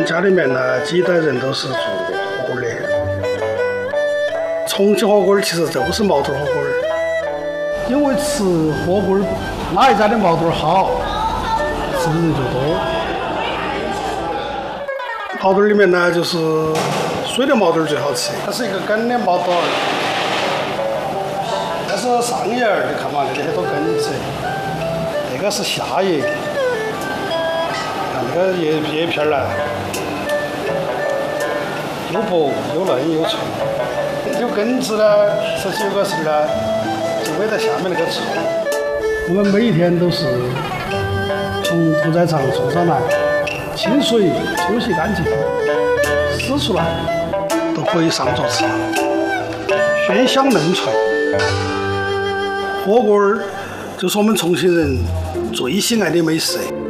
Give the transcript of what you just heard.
们家里面呢，几代人都是做火锅的。重庆火锅其实就是毛肚火锅，因为吃火锅哪一家的毛肚好，吃的人就多。毛肚里面呢，就是水的毛肚最好吃，它是一个梗的毛肚儿，但是上叶儿你看嘛，那里很多根子，那个是下叶，看那个叶片呢，又薄又嫩又脆，有根子呢，实际有个事呢，就围在下面那个处。我们每一天都是从屠宰场送上来，清水冲洗干净，撕出来都可以上桌吃了，鲜香嫩脆。火锅儿就是我们重庆人最喜爱的美食。